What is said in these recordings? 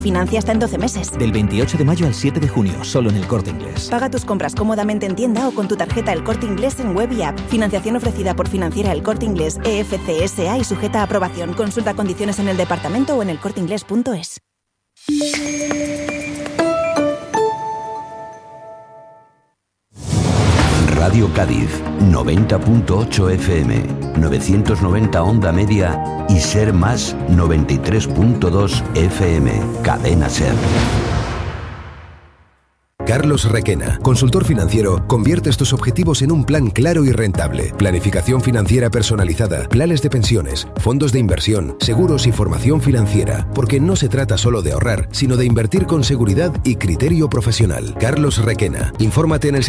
Financia hasta en 12 meses. Del 28 de mayo al 7 de junio, solo en El Corte Inglés. Paga tus compras cómodamente en tienda o con tu tarjeta El Corte Inglés en web y app. Financiación ofrecida por Financiera El Corte Inglés, EFC SA y sujeta a aprobación. Consulta condiciones en el departamento o en elcorteinglés.es. Radio Cádiz, 90.8 FM, 990 onda media y Ser Más 93.2 FM. Cadena Ser. Carlos Requena, consultor financiero, conviertes tus objetivos en un plan claro y rentable. Planificación financiera personalizada, planes de pensiones, fondos de inversión, seguros y formación financiera. Porque no se trata solo de ahorrar, sino de invertir con seguridad y criterio profesional. Carlos Requena. Infórmate en el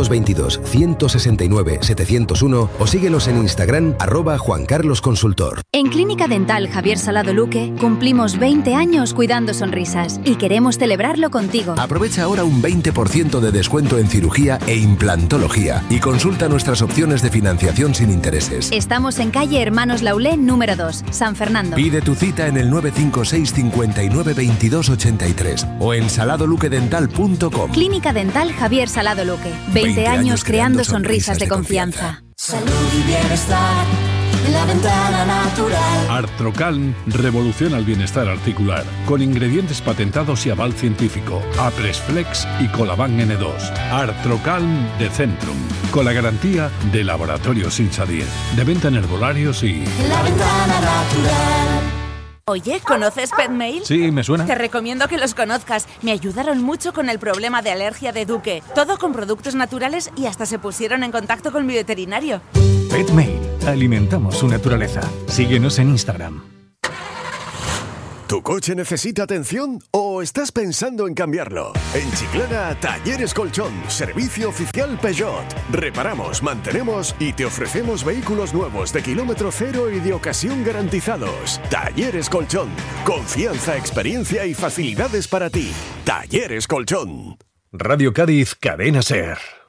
722-169-701 o síguenos en Instagram @JuanCarlosConsultor. En Clínica Dental Javier Salado Luque cumplimos 20 años cuidando sonrisas y queremos celebrarlo contigo. Aprovecha ahora un 20% de descuento en cirugía e implantología y consulta nuestras opciones de financiación sin intereses. Estamos en calle Hermanos Laulé, número 2, San Fernando. Pide tu cita en el 956 59 22 83 o en saladoluquedental.com. Clínica Dental Javier Salado Luque. 20 años creando sonrisas de confianza. Salud y bienestar en la ventana natural. Artrocalm revoluciona el bienestar articular con ingredientes patentados y aval científico. Apresflex y Colaban N2. Artrocalm de Centrum, con la garantía de Laboratorios Insadir. De venta en herbolarios y... En la ventana natural. Oye, ¿conoces PetMail? Sí, me suena. Te recomiendo que los conozcas. Me ayudaron mucho con el problema de alergia de Duque. Todo con productos naturales y hasta se pusieron en contacto con mi veterinario. PetMail. Alimentamos su naturaleza. Síguenos en Instagram. ¿Tu coche necesita atención o estás pensando en cambiarlo? En Chiclana, Talleres Colchón, servicio oficial Peugeot. Reparamos, mantenemos y te ofrecemos vehículos nuevos de kilómetro cero y de ocasión garantizados. Talleres Colchón, confianza, experiencia y facilidades para ti. Talleres Colchón. Radio Cádiz, Cadena Ser.